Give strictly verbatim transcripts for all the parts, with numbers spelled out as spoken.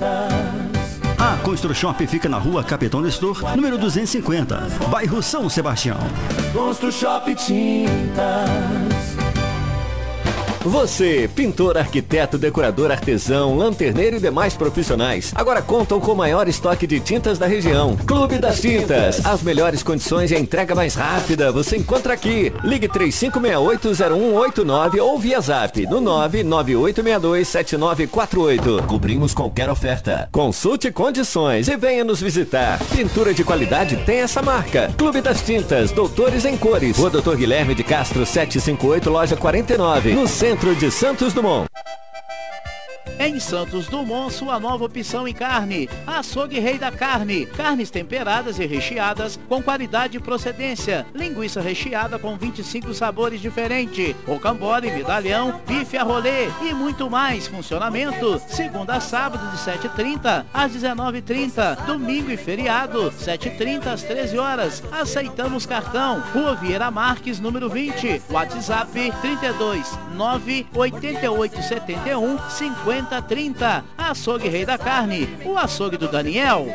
A ConstruShop fica na rua Capitão Nestor, número duzentos e cinquenta, bairro São Sebastião. ConstruShop Tintas. Você, pintor, arquiteto, decorador, artesão, lanterneiro e demais profissionais, agora contam com o maior estoque de tintas da região. Clube das Tintas. As melhores condições e a entrega mais rápida você encontra aqui. Ligue três cinco seis oito zero um oito nove ou via zap no nove nove oito seis dois sete nove quatro oito. Cobrimos qualquer oferta. Consulte condições e venha nos visitar. Pintura de qualidade tem essa marca. Clube das Tintas, Doutores em Cores. Rua Doutor Guilherme de Castro setecentos e cinquenta e oito, loja quarenta e nove, no centro de Santos Dumont. Em Santos Dumont, sua nova opção em carne. Açougue Rei da Carne. Carnes temperadas e recheadas com qualidade e procedência. Linguiça recheada com vinte e cinco sabores diferentes. Rocambole, medalhão, bife a rolê e muito mais. Funcionamento segunda a sábado de sete e trinta às dezenove e trinta. Domingo e feriado, sete e trinta às treze horas. Aceitamos cartão. Rua Vieira Marques, número vinte. WhatsApp trinta e dois, nove oito oito sete um, cinquenta trinta. Açougue Rei da Carne, o açougue do Daniel.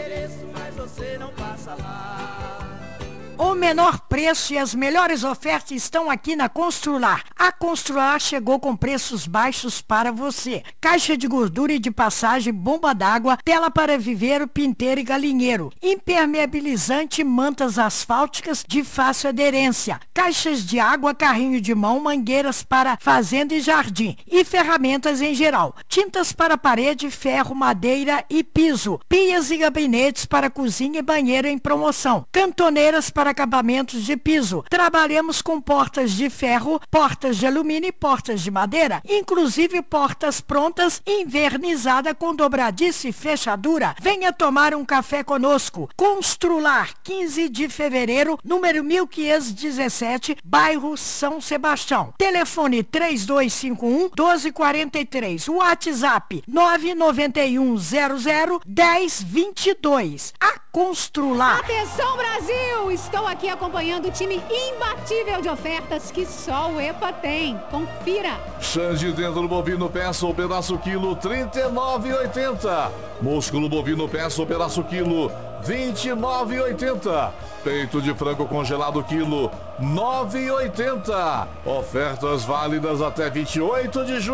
O menor preço e as melhores ofertas estão aqui na Constrular. A Constrular chegou com preços baixos para você. Caixa de gordura e de passagem, bomba d'água, tela para viveiro, pinteiro e galinheiro. Impermeabilizante, mantas asfálticas de fácil aderência. Caixas de água, carrinho de mão, mangueiras para fazenda e jardim. E ferramentas em geral. Tintas para parede, ferro, madeira e piso. Pias e gabinetes para cozinha e banheiro em promoção. Cantoneiras para acabamentos de piso. Trabalhamos com portas de ferro, portas de alumínio e portas de madeira, inclusive portas prontas, invernizada com dobradiça e fechadura. Venha tomar um café conosco. Constrular, quinze de fevereiro, número mil quinhentos e dezessete, bairro São Sebastião. Telefone três dois cinco um, doze quarenta e três. WhatsApp nove nove um zero zero, dez vinte e dois. A Constrular. Atenção, Brasil! Estou aqui acompanhando o time imbatível de ofertas que só o EPA tem. Confira. Xande dentro do bovino peça ou pedaço quilo trinta e nove e oitenta. Músculo bovino peça ou pedaço quilo vinte e nove e oitenta. Peito de frango congelado quilo nove e oitenta. Ofertas válidas até vinte e oito de julho.